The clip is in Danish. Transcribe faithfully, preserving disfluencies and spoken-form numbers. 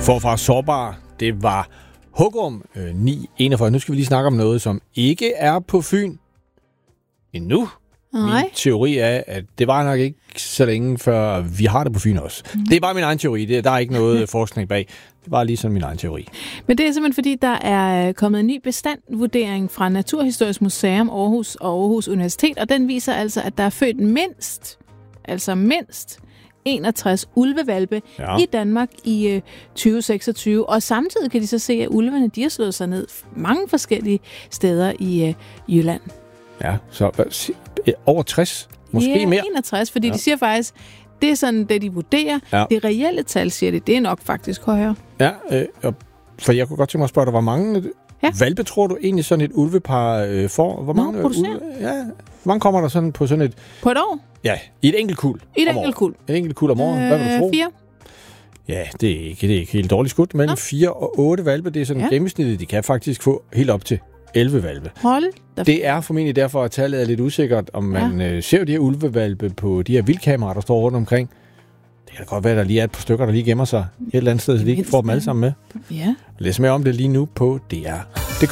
Forfra sårbar, det var Hugum øh, ni enogfyrre. Nu skal vi lige snakke om noget, som ikke er på Fyn endnu. Nej. Min teori er, at det var nok ikke så længe, før vi har det på Fyn også. Mm. Det er bare min egen teori. Det, der er ikke noget forskning bag. Det var lige sådan min egen teori. Men det er simpelthen, fordi der er kommet en ny bestandvurdering fra Naturhistorisk Museum Aarhus og Aarhus Universitet, og den viser altså, at der er født mindst, altså mindst enogtres ulvevalpe ja. i Danmark i øh, tyve seksogtyve. Og samtidig kan de så se, at ulvene de har slået sig ned mange forskellige steder i øh, Jylland. Ja, så hvad, over tres? Måske ja, mere? enogtres, fordi ja. de siger faktisk, det er sådan det, de vurderer. Ja. Det reelle tal, siger de, det er nok faktisk højere. Ja, øh, for jeg kunne godt tænke mig at spørge dig, hvor mange ja. valpe tror du egentlig sådan et ulvepar øh, får? Hvor mange, Nå, ulve, ja, hvor mange kommer der sådan på sådan et... På et år? Ja, i et enkelt kuld. I et enkelt kuld. Et enkelt kuld om året. Øh, Hvad vil du tro? Fire. Ja, det er ikke, det er ikke helt dårligt skudt. Mellem fire og otte valpe, det er sådan ja. gennemsnittet. De kan faktisk få helt op til elleve valpe. Hold da. Det er formentlig derfor, at tallet er lidt usikkert, om man ja. øh, ser de her ulvevalpe på de her vildkameraer, der står rundt omkring. Det kan godt være, at der lige er et par stykker, der lige gemmer sig et eller andet sted, så de ikke får dem alle sammen med. Ja. Læs mere om det lige nu på D R.